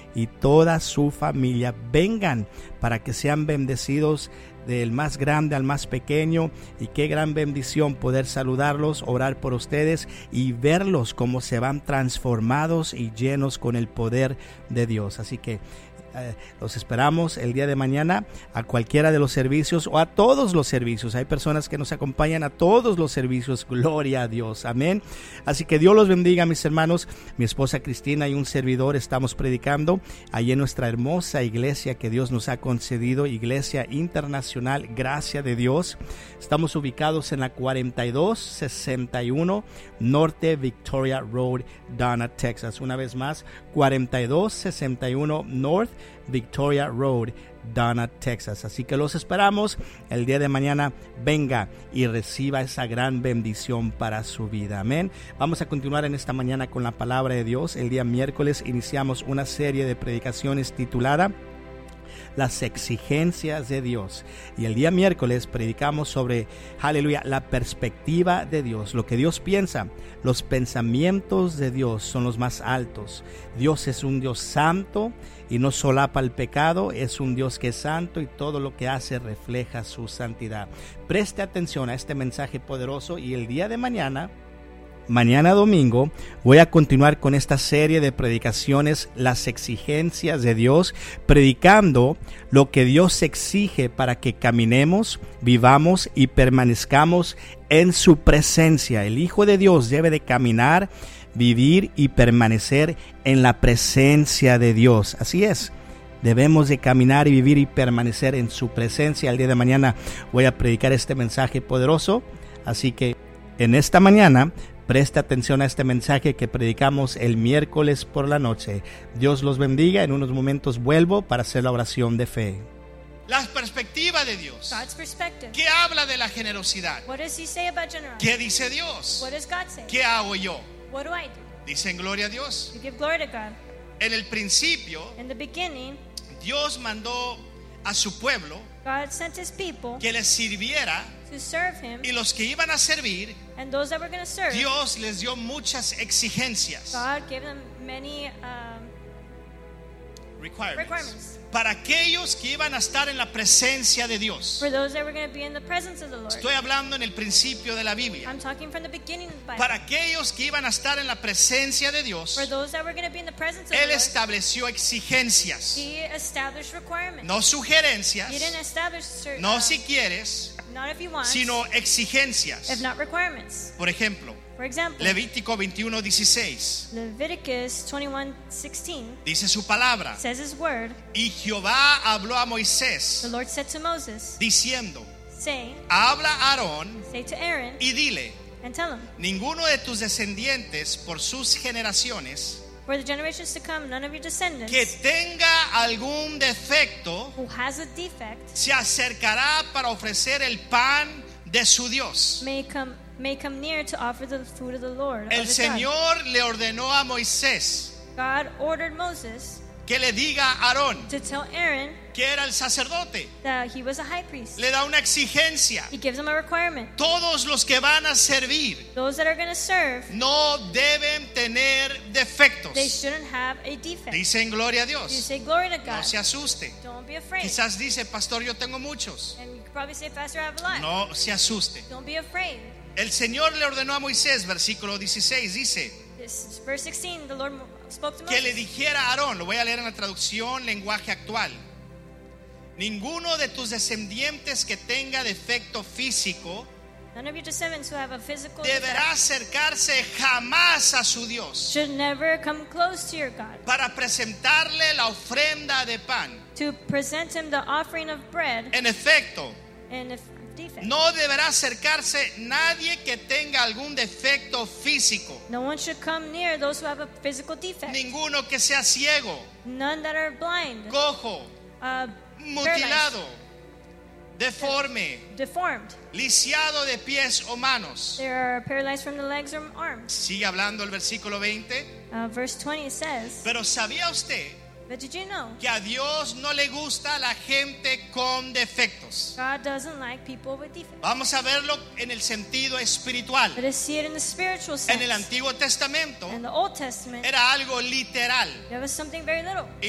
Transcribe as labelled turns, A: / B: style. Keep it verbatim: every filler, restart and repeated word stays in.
A: y toda su familia. Vengan para que sean bendecidos del más grande al más pequeño, y qué gran bendición poder saludarlos, orar por ustedes y verlos cómo se van transformados y llenos con el poder de Dios. Así que Eh, los esperamos el día de mañana a cualquiera de los servicios o a todos los servicios. Hay personas que nos acompañan a todos los servicios. Gloria a Dios, amén. Así que Dios los bendiga, mis hermanos. Mi esposa Cristina y un servidor estamos predicando allí en nuestra hermosa iglesia que Dios nos ha concedido, Iglesia Internacional Gracia de Dios. Estamos ubicados en la cuarenta y dos sesenta y uno Norte Victoria Road, Donna, Texas. Una vez más, cuarenta y dos sesenta y uno North Victoria Road, Donna, Texas. Así que los esperamos el día de mañana. Venga y reciba esa gran bendición para su vida. Amén. Vamos a continuar en esta mañana con la palabra de Dios. El día miércoles iniciamos una serie de predicaciones titulada Las exigencias de Dios, y el día miércoles predicamos sobre, aleluya, la perspectiva de Dios, lo que Dios piensa. Los pensamientos de Dios son los más altos. Dios es un Dios santo y no solapa el pecado. Es un Dios que es santo y todo lo que hace refleja su santidad. Preste atención a este mensaje poderoso, y el día de mañana Mañana domingo voy a continuar con esta serie de predicaciones, las exigencias de Dios, predicando lo que Dios exige para que caminemos, vivamos y permanezcamos en su presencia. El Hijo de Dios debe de caminar, vivir y permanecer en la presencia de Dios. Así es. Debemos de caminar y vivir y permanecer en su presencia. El día de mañana voy a predicar este mensaje poderoso. Así que en esta mañana presta atención a este mensaje que predicamos el miércoles por la noche. Dios los bendiga. En unos momentos vuelvo para hacer la oración de fe.
B: La perspectiva de Dios.
C: God's perspective.
B: ¿Qué habla de la generosidad?
C: What does he say about generosity?
B: ¿Qué dice Dios?
C: What does God say?
B: ¿Qué hago yo?
C: What do I do?
B: Dicen gloria a Dios.
C: You give glory to God.
B: En el principio,
C: In the beginning,
B: Dios mandó a su pueblo
C: God sent his people
B: que les sirviera,
C: to serve him,
B: y los que iban a servir,
C: and those that were going to serve,
B: Dios les dio muchas exigencias,
C: God gave them many um,
B: requirements,
C: requirements.
B: para aquellos que iban a estar en la presencia de Dios.
C: For those that were going to be in the presence of the Lord.
B: Estoy hablando en el principio de la Biblia.
C: I'm talking from the beginning of the Bible.
B: Para aquellos que iban a estar en la presencia de Dios,
C: For those that were going to be in the presence of
B: Él
C: the Lord,
B: estableció exigencias,
C: he established requirements.
B: no sugerencias,
C: He didn't establish certain,
B: no
C: uh,
B: si quieres,
C: not if you want,
B: sino exigencias.
C: if not requirements.
B: Por ejemplo,
C: For example,
B: Levítico veintiuno dieciséis
C: Leviticus twenty-one sixteen
B: dice su palabra:
C: says his word.
B: y Jehová habló a Moisés
C: The Lord said to Moses,
B: diciendo:
C: saying,
B: habla a Aarón
C: say to Aaron
B: y dile:
C: and tell him,
B: ninguno de tus descendientes por sus generaciones
C: for the generations to come, none of your descendants
B: que tenga algún defecto
C: who has a defect
B: se acercará para ofrecer el pan de su Dios.
C: may come may come near to offer the food of the Lord.
B: El
C: of his
B: Señor le ordenó a Moisés
C: God. God ordered Moses
B: que le diga a Aarón,
C: to tell Aaron
B: que era el sacerdote.
C: that he was a high priest.
B: Le da una exigencia:
C: He gives him a requirement.
B: todos los que van a servir
C: Those that are going to serve,
B: no deben tener defectos.
C: they shouldn't have a defect.
B: Dicen gloria a
C: You
B: Dios.
C: say glory to
B: No
C: God.
B: se asuste.
C: Don't be afraid.
B: Quizás dice: pastor, yo tengo muchos.
C: And you could probably say, Pastor, I have a lot.
B: No se asuste.
C: Don't be afraid.
B: El Señor le ordenó a Moisés, versículo dieciséis, dice
C: This is verse sixteen. The Lord spoke to
B: que le
C: Moses.
B: dijera a Aarón, lo voy a leer en la traducción lenguaje actual: ninguno de tus descendientes que tenga defecto físico
C: None of your descendants who have a physical
B: deberá
C: defect
B: acercarse jamás a su Dios
C: should never come close to your God
B: para presentarle la ofrenda de pan.
C: to present him the offering of bread
B: En efecto,
C: and if defect.
B: no deberá acercarse nadie que tenga algún defecto físico,
C: No one should come near those who have a physical defect.
B: ninguno que sea ciego,
C: None that are blind,
B: cojo,
C: uh,
B: mutilado, deforme,
C: deformed.
B: lisiado de pies o manos.
C: They are paralyzed from the legs or arms.
B: Sigue hablando el versículo veinte.
C: Uh, verse twenty says,
B: Pero ¿sabía usted
C: but did you know
B: que a Dios no le gusta la gente con defectos?
C: God doesn't like people with defects?
B: Vamos a verlo en el sentido espiritual.
C: Let us see it in the spiritual sense.
B: En el Antiguo Testamento
C: In the Old Testament,
B: era algo literal.
C: there was something very little.